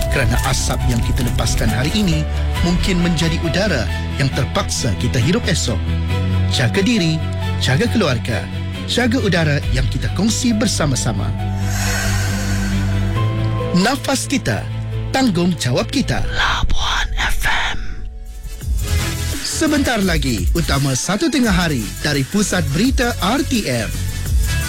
kerana asap yang kita lepaskan hari ini mungkin menjadi udara yang terpaksa kita hirup esok. Jaga diri, jaga keluarga, jaga udara yang kita kongsi bersama-sama. Nafas kita, tanggungjawab kita. Labuan FM. Sebentar lagi, utama 1 tengah hari dari Pusat Berita RTM.